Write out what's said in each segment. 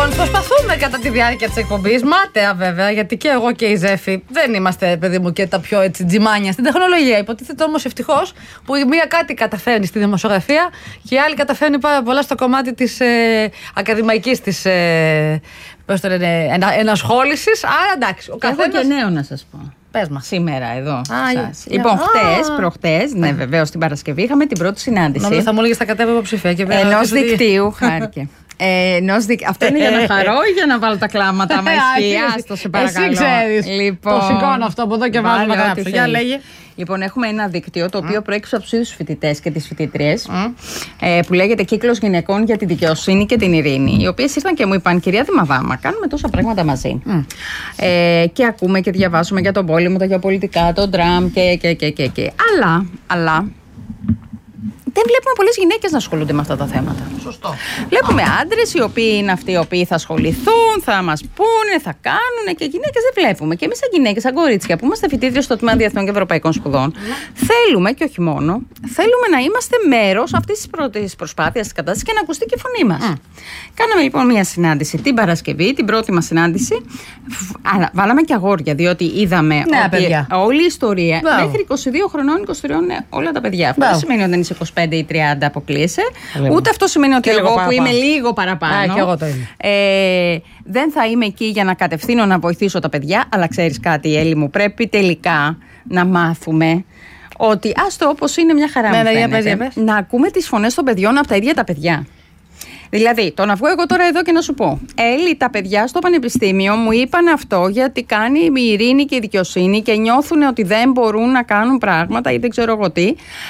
Λοιπόν, προσπαθούμε κατά τη διάρκεια της εκπομπής, μάταια βέβαια, γιατί και εγώ και η Ζέφη δεν είμαστε, παιδί μου, και τα πιο έτσι τζιμάνια στην τεχνολογία. Υποτίθεται όμως ευτυχώς που η μία κάτι καταφέρνει στη δημοσιογραφία και η άλλη καταφέρνει πάρα πολλά στο κομμάτι της ακαδημαϊκής της ενασχόλησης. Άρα εντάξει. Έχω και νέο να σας πω. Σήμερα εδώ. Λοιπόν, προχτές, ναι, βεβαίως την Παρασκευή, είχαμε την πρώτη συνάντηση. Νομίζω θα μου έλεγες θα κατέβω υποψηφία και ενός δικτύου. Χάρηκε. Αυτό είναι για να χαρώ ή για να βάλω τα κλάματα μέσα? Άστο, σε παρακαλώ. Εσύ ξέρεις. Λοιπόν, το σηκώνω αυτό από εδώ και βάζω να γράψω. Για λέγε. Λοιπόν, έχουμε ένα δίκτυο το οποίο προέκυψε από τους ίδιους φοιτητές και τις φοιτήτριες, που λέγεται Κύκλος Γυναικών για τη Δικαιοσύνη και την Ειρήνη. Οι οποίες ήρθαν και μου είπαν: κυρία Δημαδάμα, κάνουμε τόσα πράγματα μαζί. Και ακούμε και διαβάζουμε για τον πόλεμο, τα γεωπολιτικά, τον Τραμπ και. Αλλά. Δεν βλέπουμε πολλές γυναίκες να ασχολούνται με αυτά τα θέματα. Σωστό. Βλέπουμε άντρες οι οποίοι είναι αυτοί οι οποίοι θα ασχοληθούν, θα μας πούνε, θα κάνουν, και γυναίκες δεν βλέπουμε. Και εμείς, σαν γυναίκες, σαν κορίτσια που είμαστε φοιτήτριες στο Τμήμα Διεθνών και Ευρωπαϊκών Σπουδών, θέλουμε, και όχι μόνο, θέλουμε να είμαστε μέρος αυτής της πρώτης προσπάθειας της κατάστασης και να ακουστεί και η φωνή μας. Κάναμε λοιπόν μια συνάντηση την Παρασκευή, την πρώτη μας συνάντηση. Αλλά βάλαμε και αγόρια, διότι είδαμε ότι όλη η ιστορία μέχρι 22 χρονών, 23 είναι όλα τα παιδιά. Αυτό δεν σημαίνει ότι δεν είσαι 25 ή 30 αποκλείεσαι. Ούτε αυτό σημαίνει ότι εγώ που είμαι λίγο παραπάνω και εγώ το είμαι. Δεν θα είμαι εκεί για να κατευθύνω, να βοηθήσω τα παιδιά. Αλλά ξέρεις κάτι, Έλλη μου, πρέπει τελικά να μάθουμε ότι άστο όπως είναι, μια χαρά μου φαίνεται, να ακούμε τις φωνές των παιδιών από τα ίδια τα παιδιά. Δηλαδή, το να βγω εγώ τώρα εδώ και να σου πω: Έλλη, τα παιδιά στο πανεπιστήμιο μου είπαν αυτό γιατί κάνει η ειρήνη και η δικαιοσύνη και νιώθουν ότι δεν μπορούν να κάνουν πράγματα ή δεν ξέρω εγώ τι.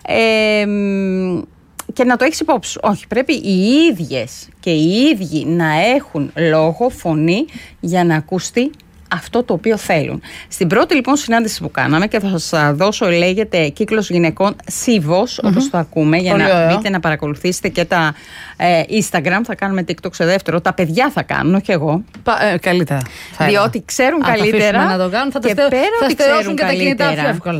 Και να το έχεις υπόψη. Όχι, πρέπει οι ίδιες και οι ίδιοι να έχουν λόγο, φωνή για να ακουστεί αυτό το οποίο θέλουν. Στην πρώτη λοιπόν συνάντηση που κάναμε, και θα σας δώσω, λέγεται Κύκλος Γυναικών ΣΥΒΟΣ, όπως το ακούμε, για να μπείτε να παρακολουθήσετε και τα Instagram. Θα κάνουμε TikTok σε δεύτερο. Τα παιδιά θα κάνουν, όχι εγώ. Καλύτερα. Διότι ξέρουν καλύτερα. Να το κάνουν, και πέρα ότι ξέρουν και τα κινητά πιο εύκολα.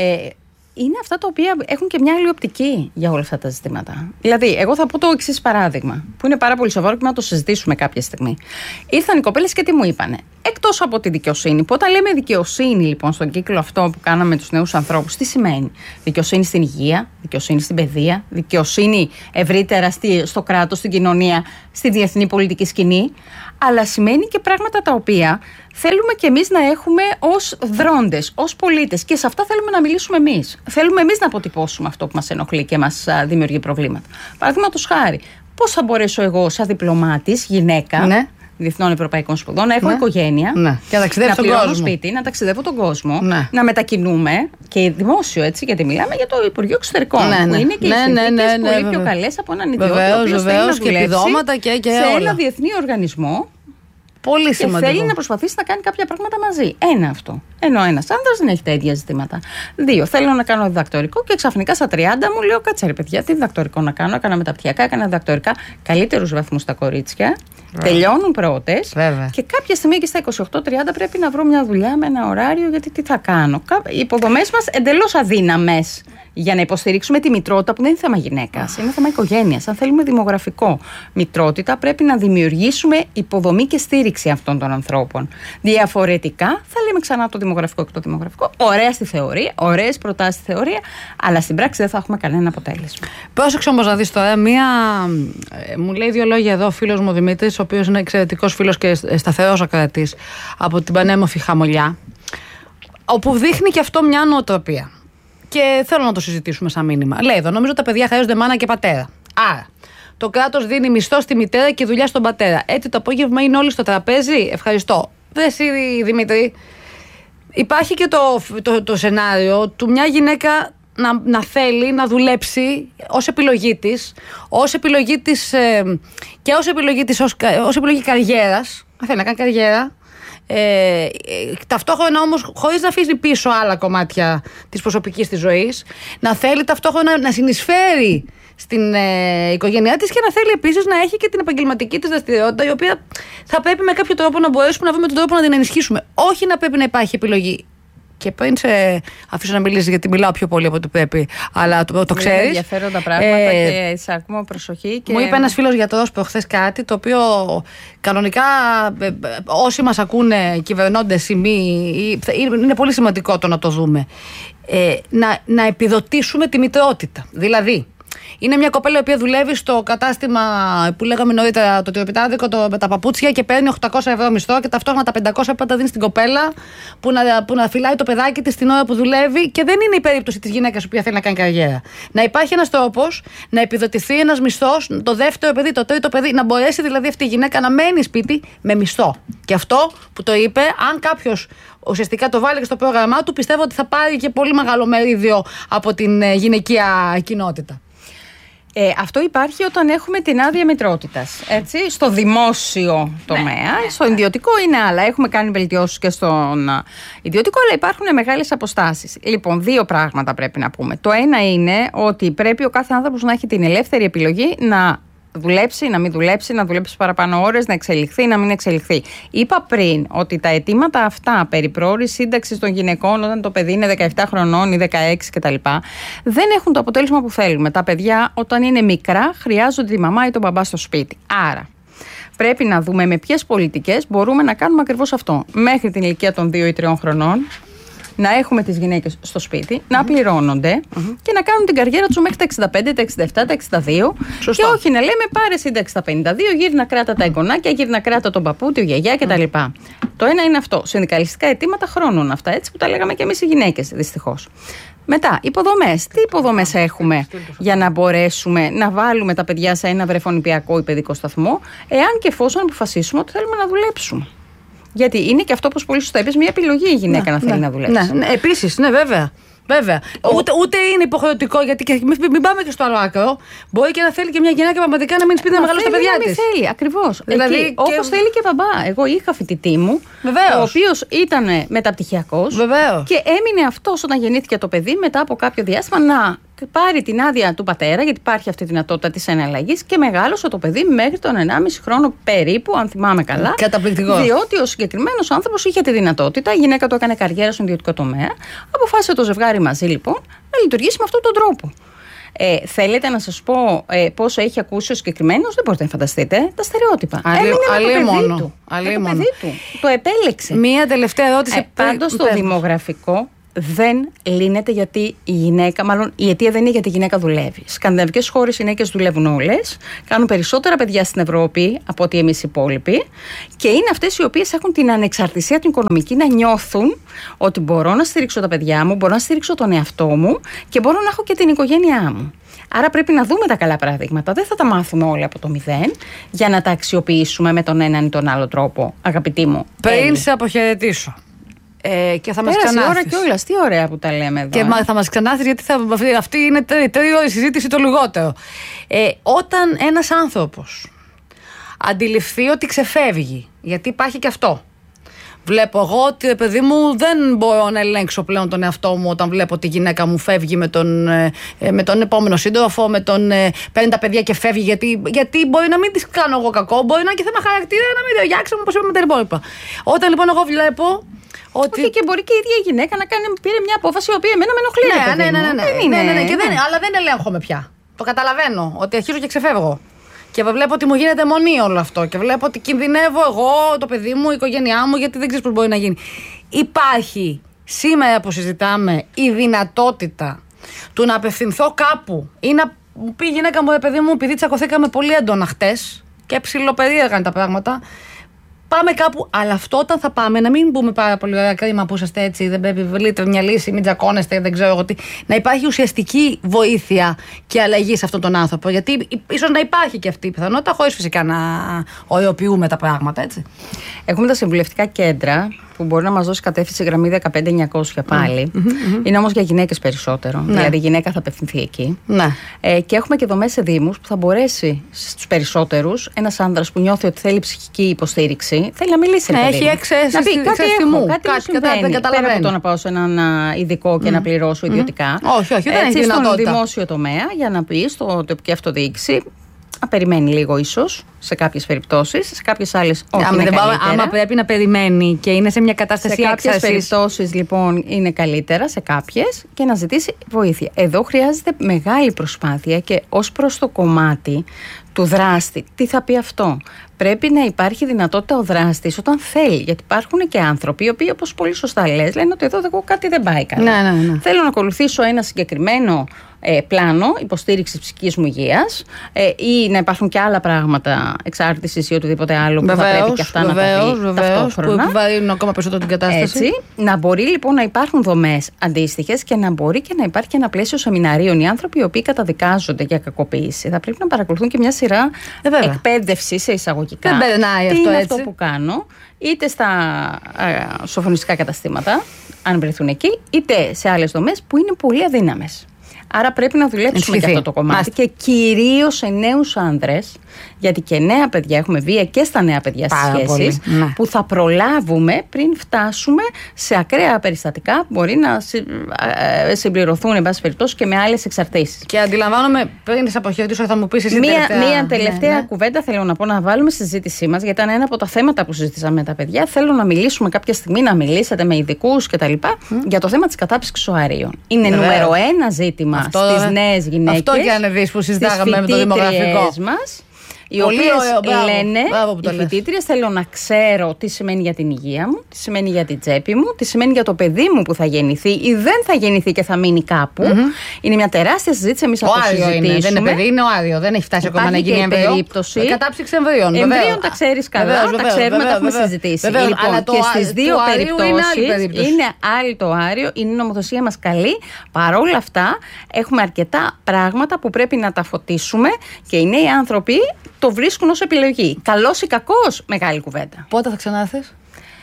Είναι αυτά τα οποία έχουν και μια άλλη οπτική για όλα αυτά τα ζητήματα. Δηλαδή, εγώ θα πω το εξής παράδειγμα, που είναι πάρα πολύ σοβαρό και να το συζητήσουμε κάποια στιγμή. Ήρθαν οι κοπέλες και τι μου είπανε? Εκτός από τη δικαιοσύνη, που όταν λέμε δικαιοσύνη, λοιπόν, στον κύκλο αυτό που κάναμε με τους νέους ανθρώπους, τι σημαίνει? Δικαιοσύνη στην υγεία, δικαιοσύνη στην παιδεία, δικαιοσύνη ευρύτερα στο κράτος, στην κοινωνία, στη διεθνή πολιτική σκηνή. Αλλά σημαίνει και πράγματα τα οποία θέλουμε κι εμείς να έχουμε ως δρόντες, ως πολίτες, και σε αυτά θέλουμε να μιλήσουμε εμείς. Θέλουμε εμείς να αποτυπώσουμε αυτό που μας ενοχλεί και μας δημιουργεί προβλήματα. Παραδείγματος χάρη, πώς θα μπορέσω εγώ, σαν διπλωμάτης, γυναίκα, Διεθνών Ευρωπαϊκών Σπουδών, να έχω οικογένεια, και να ταξιδεύω τον κόσμο. Σπίτι, να ταξιδεύω τον κόσμο, να μετακινούμε, και δημόσιο έτσι, γιατί μιλάμε για το Υπουργείο Εξωτερικών, που είναι και οι συνθήκες πολύ πιο καλές από έναν ιδιώτη ο οποίος θέλει να δουλέψει σε ένα διεθνή οργανισμό. Πολύ σημαντικό. Και θέλει να προσπαθήσει να κάνει κάποια πράγματα μαζί. Ένα αυτό. Ενώ ένας άνδρας δεν έχει τα ίδια ζητήματα. 2. Θέλω να κάνω διδακτορικό και ξαφνικά στα 30 μου λέω: κάτσε ρε παιδιά, τι διδακτορικό να κάνω? Έκανα μεταπτυχιακά, έκανα διδακτορικά. Καλύτερους βαθμούς στα κορίτσια. Τελειώνουν πρώτες. Και κάποια στιγμή και στα 28-30 πρέπει να βρω μια δουλειά με ένα ωράριο, γιατί τι θα κάνω? Οι υποδομές μας εντελώς αδύναμες για να υποστηρίξουμε τη μητρότητα, που δεν είναι θέμα γυναίκας, είναι θέμα οικογένειας. Αν θέλουμε δημογραφικό μητρότητα, πρέπει να δημιουργήσουμε υποδομή και στήριξη αυτών των ανθρώπων. Διαφορετικά, θα λέμε ξανά το δημογραφικό και το δημογραφικό. Ωραία στη θεωρία, ωραίες προτάσεις στη θεωρία, αλλά στην πράξη δεν θα έχουμε κανένα αποτέλεσμα. Πρόσεξε όμως να δεις τώρα, μου λέει 2 λόγια εδώ ο φίλος μου Δημήτρης, ο οποίος είναι εξαιρετικός φίλος και σταθερός ακροατής από την πανέμορφη Χαμολιά, όπου δείχνει και αυτό μια νοοτροπία. Και θέλω να το συζητήσουμε σαν μήνυμα. Λέει εδώ: νομίζω τα παιδιά χρειάζονται μάνα και πατέρα. Άρα, το κράτος δίνει μισθό στη μητέρα και δουλειά στον πατέρα. Έτσι το απόγευμα είναι όλοι στο τραπέζι. Ευχαριστώ. Εσύ, Δημήτρη, υπάρχει και το σενάριο του μια γυναίκα να θέλει να δουλέψει ως επιλογή της, και ως επιλογή καριέρας. Να θέλει να κάνει καριέρα. Ταυτόχρονα όμως χωρίς να αφήσει πίσω άλλα κομμάτια της προσωπικής της ζωής, να θέλει ταυτόχρονα να συνεισφέρει στην οικογένειά της και να θέλει επίσης να έχει και την επαγγελματική της δραστηριότητα, η οποία θα πρέπει με κάποιο τρόπο να μπορέσουμε να βρούμε τον τρόπο να την ενισχύσουμε. Όχι να πρέπει να υπάρχει επιλογή και πριν σε αφήσω να μιλήσεις, γιατί μιλάω πιο πολύ από ό,τι πρέπει, αλλά το ξέρεις. Είναι ενδιαφέροντα πράγματα και σε ακούμε προσοχή. Και... Μου είπε ένας φίλος γιατρός προχθές κάτι το οποίο κανονικά όσοι μας ακούνε, κυβερνώντες ή μη, είναι πολύ σημαντικό το να το δούμε. Να επιδοτήσουμε τη μητρότητα. Δηλαδή, είναι μια κοπέλα η οποία δουλεύει στο κατάστημα που λέγαμε νωρίτερα, το τυροπιτάδικο, με τα παπούτσια και παίρνει 800 ευρώ μισθό και ταυτόχρονα τα 500 πάντα δίνει στην κοπέλα που να φυλάει το παιδάκι της την ώρα που δουλεύει, και δεν είναι η περίπτωση της γυναίκας που θέλει να κάνει καριέρα. Να υπάρχει ένας τρόπος να επιδοτηθεί ένας μισθός, το δεύτερο παιδί, το τρίτο παιδί, να μπορέσει δηλαδή αυτή η γυναίκα να μένει σπίτι με μισθό. Και αυτό που το είπε, αν κάποιος ουσιαστικά το βάλει και στο πρόγραμμά του, πιστεύω ότι θα πάρει και πολύ μεγάλο μερίδιο από την γυναικεία κοινότητα. Αυτό υπάρχει όταν έχουμε την άδεια μητρότητας, έτσι, στο δημόσιο τομέα. Ναι. Στο ιδιωτικό είναι άλλα. Έχουμε κάνει βελτιώσεις και στον ιδιωτικό, αλλά υπάρχουν μεγάλες αποστάσεις. Λοιπόν, δύο πράγματα πρέπει να πούμε. Το ένα είναι ότι πρέπει ο κάθε άνθρωπος να έχει την ελεύθερη επιλογή να δουλέψει, να μην δουλέψει, να δουλέψει παραπάνω ώρες, να εξελιχθεί, να μην εξελιχθεί. Είπα πριν ότι τα αιτήματα αυτά περί πρόωρης σύνταξης των γυναικών όταν το παιδί είναι 17 χρονών ή 16 κτλ. Δεν έχουν το αποτέλεσμα που θέλουμε. Τα παιδιά όταν είναι μικρά χρειάζονται τη μαμά ή τον μπαμπά στο σπίτι. Άρα πρέπει να δούμε με ποιες πολιτικές μπορούμε να κάνουμε ακριβώς αυτό. Μέχρι την ηλικία των 2 ή 3 χρονών να έχουμε τις γυναίκες στο σπίτι, να πληρώνονται και να κάνουν την καριέρα τους μέχρι τα 65, τα 67, τα 62. Σωστό. Και όχι να λέμε πάρε σύνταξη στα 52, γύρνα κράτα τα εγγονάκια, γύρνα κράτα τον παππού, τη γιαγιά κτλ. Το ένα είναι αυτό. Συνδικαλιστικά αιτήματα χρόνων αυτά, έτσι που τα λέγαμε και εμείς οι γυναίκες, δυστυχώς. Μετά, υποδομές. Τι υποδομές έχουμε για να μπορέσουμε να βάλουμε τα παιδιά σε ένα βρεφονιπιακό ή παιδικό σταθμό, εάν και εφόσον αποφασίσουμε ότι θέλουμε να δουλέψουμε. Γιατί είναι και αυτό, όπως πολύ σωστά είπες, μια επιλογή η γυναίκα να θέλει να δουλέψει. Ναι, επίσης, ναι, βέβαια. Ούτε είναι υποχρεωτικό, γιατί και μην πάμε και στο άλλο άκρο. Μπορεί και να θέλει και μια γυναίκα πραγματικά να μείνει σπίτι να μεγαλώσει τα παιδιά της. Θέλει, ακριβώς. Δηλαδή, όπως θέλει και μπαμπά. Εγώ είχα φοιτητή μου, ο οποίος ήταν μεταπτυχιακός και έμεινε αυτός όταν γεννήθηκε το παιδί μετά από κάποιο διάστημα να πάρει την άδεια του πατέρα, γιατί υπάρχει αυτή η δυνατότητα της εναλλαγής, και μεγάλωσε το παιδί μέχρι τον 1,5 χρόνο περίπου, αν θυμάμαι καλά. Καταπληκτικό. Διότι ο συγκεκριμένος άνθρωπος είχε τη δυνατότητα, η γυναίκα του έκανε καριέρα στον ιδιωτικό τομέα, αποφάσισε το ζευγάρι μαζί λοιπόν να λειτουργήσει με αυτόν τον τρόπο. Θέλετε να σας πω πόσο έχει ακούσει ο συγκεκριμένος? Δεν μπορείτε να φανταστείτε τα στερεότυπα. Έμεινε με το παιδί του. Το επέλεξε. Μία τελευταία ερώτηση. Πάντως το δημογραφικό δεν λύνεται γιατί η γυναίκα, μάλλον η αιτία δεν είναι γιατί η γυναίκα δουλεύει. Στις σκανδιναβικές χώρες οι γυναίκες δουλεύουν όλες, κάνουν περισσότερα παιδιά στην Ευρώπη από ότι εμείς οι υπόλοιποι, και είναι αυτές οι οποίες έχουν την ανεξαρτησία την οικονομική, να νιώθουν ότι μπορώ να στηρίξω τα παιδιά μου, μπορώ να στηρίξω τον εαυτό μου και μπορώ να έχω και την οικογένειά μου. Άρα πρέπει να δούμε τα καλά παραδείγματα. Δεν θα τα μάθουμε όλα από το μηδέν για να τα αξιοποιήσουμε με τον έναν ή τον άλλο τρόπο, αγαπητοί μου. Πριν σε αποχαιρετήσω. Και θα μας ξανάρθεις. Ώρα κιόλας, τι ωραία που τα λέμε εδώ. Και θα μας ξανάρθεις, γιατί αυτή είναι τρίωρη συζήτηση το λιγότερο. Όταν ένας άνθρωπος αντιληφθεί ότι ξεφεύγει, γιατί υπάρχει και αυτό. Βλέπω εγώ ότι, παιδί μου, δεν μπορώ να ελέγξω πλέον τον εαυτό μου όταν βλέπω τη γυναίκα μου φεύγει με τον επόμενο σύντροφο, παίρνει τα παιδιά και φεύγει, γιατί μπορεί να μην της κάνω εγώ κακό, μπορεί να είναι και θέμα χαρακτήρα, να μην ταιριάξουμε όπως είπαμε τα υπόλοιπα. Όταν λοιπόν εγώ βλέπω ότι... Όχι, και μπορεί και η ίδια η γυναίκα να πήρε μια απόφαση η οποία εμένα με ενοχλεί. Ναι, αλλά δεν ελέγχομαι πια. Το καταλαβαίνω ότι αρχίζω και ξεφεύγω. Και βλέπω ότι μου γίνεται μονή όλο αυτό. Και βλέπω ότι κινδυνεύω εγώ, το παιδί μου, η οικογένειά μου, γιατί δεν ξέρεις πώς μπορεί να γίνει. Υπάρχει σήμερα που συζητάμε η δυνατότητα του να απευθυνθώ κάπου ή να μου πει η γυναίκα μου, παιδί μου, επειδή τσακωθήκαμε πολύ έντονα χτες και ψιλοπερίεργαν τα πράγματα. Πάμε κάπου, αλλά αυτό όταν θα πάμε να μην πούμε πάρα πολύ ωραία, κρίμα που είσαστε έτσι, δεν πρέπει, βρείτε μια λύση, μην τζακώνεστε, δεν ξέρω εγώ τι. Να υπάρχει ουσιαστική βοήθεια και αλλαγή σε αυτόν τον άνθρωπο. Γιατί ίσως να υπάρχει και αυτή η πιθανότητα, χωρίς φυσικά να οριοποιούμε τα πράγματα, έτσι. Έχουμε τα συμβουλευτικά κέντρα που μπορεί να μας δώσει κατεύθυνση γραμμή 15900 πάλι. Είναι όμως για γυναίκες περισσότερο. Ναι. Δηλαδή η γυναίκα θα απευθυνθεί εκεί. Ναι. Και έχουμε και δομές σε δήμους που θα μπορέσει στους περισσότερους, ένας άνδρας που νιώθει ότι θέλει ψυχική υποστήριξη, θέλει να μιλήσει. Ναι, έχει έξεση. Να πει κάτι έχω, κάτι μου συμβαίνει. Πέρα από το να πάω σε έναν ειδικό και να πληρώσω ιδιωτικά. Όχι, δεν έχει δυνατότητα. Στον δημόσιο τομέα για να πει στο τοπική αυτοδιοίκηση. περιμένει λίγο ίσως σε κάποιες περιπτώσεις, σε κάποιες άλλες όχι. Άμα πρέπει να περιμένει και είναι σε μια κατάσταση έξαρσης. Σε κάποιες περιπτώσεις λοιπόν είναι καλύτερα, σε κάποιες, και να ζητήσει βοήθεια. Εδώ χρειάζεται μεγάλη προσπάθεια και ως προς το κομμάτι του δράστη. Τι θα πει αυτό? Πρέπει να υπάρχει δυνατότητα ο δράστης όταν θέλει. Γιατί υπάρχουν και άνθρωποι οι οποίοι, όπως πολύ σωστά λες, λένε ότι εδώ κάτι δεν πάει καλά. Ναι. Θέλω να ακολουθήσω ένα συγκεκριμένο πλάνο υποστήριξης ψυχικής μου υγείας ή να υπάρχουν και άλλα πράγματα εξάρτησης ή οτιδήποτε άλλο που θα πρέπει και αυτά να τα δει ταυτόχρονα. Που επιβαρύνουν ακόμα περισσότερο την κατάσταση. Έτσι, να μπορεί λοιπόν να υπάρχουν δομές αντίστοιχες και να μπορεί και να υπάρχει και ένα πλαίσιο σεμιναρίων. Οι άνθρωποι οι οποίοι καταδικάζονται για κακοποίηση θα πρέπει να παρακολουθούν και μια σειρά εκπαίδευση σε εισαγωγικά. Δεν περνάει αυτό έτσι. Αυτό που κάνω, είτε στα σοφρονιστικά καταστήματα, αν βρεθούν εκεί, είτε σε άλλες δομές που είναι πολύ αδύναμες. Άρα πρέπει να δουλέψουμε και αυτό το κομμάτι και κυρίως σε νέους άνδρες, γιατί και νέα παιδιά, έχουμε βία και στα νέα παιδιά στις σχέσεις, που θα προλάβουμε πριν φτάσουμε σε ακραία περιστατικά που μπορεί να συμπληρωθούν εν πάση περιπτώσει και με άλλες εξαρτήσεις. Και αντιλαμβάνομαι, πριν σε αποχαιρετήσω, θα μου πεις εσύ μία τελευταία κουβέντα θέλω να πω, να βάλουμε στη συζήτησή μας, γιατί ήταν ένα από τα θέματα που συζήτησαμε με τα παιδιά. Θέλω να μιλήσουμε κάποια στιγμή, να μιλήσετε με ειδικούς κτλ. Για το θέμα της κατάψυξης οαρίων. Είναι νούμερο 1 ζήτημα στις νέες γυναίκες. Αυτό για να δεις που συζητάγαμε με το δημογραφικό μας. Οι οποίες λένε, οι φοιτήτριες, θέλω να ξέρω τι σημαίνει για την υγεία μου, τι σημαίνει για την τσέπη μου, τι σημαίνει για το παιδί μου που θα γεννηθεί ή δεν θα γεννηθεί και θα μείνει κάπου. Είναι μια τεράστια συζήτηση. Εμείς θα το συζητήσουμε. Δεν είναι παιδί, είναι οάριο. Δεν έχει φτάσει ακόμα να γίνει περίπτωση. Κατάψυξη εμβρίων. Εμβρίων τα ξέρεις καλά, τα ξέρουμε, τα έχουμε συζητήσει. Λοιπόν, και στις δύο περιπτώσεις είναι άλλη το άριο, είναι η νομοθεσία μας καλή. Παρόλα αυτά, έχουμε αρκετά πράγματα που πρέπει να τα φωτίσουμε και οι νέοι άνθρωποι το βρίσκουν ως επιλογή. Καλός ή κακός, μεγάλη κουβέντα. Πότε θα ξανάρθεις?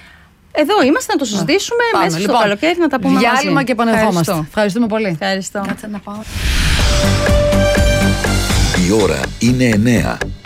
Εδώ είμαστε να το συζητήσουμε μέσα στο καλοκαίρι, να τα πούμε μαζί. Διάλειμμα και επανερχόμαστε. Ευχαριστούμε πολύ. Ευχαριστώ. Κάτσε να πάω. Η ώρα είναι 9.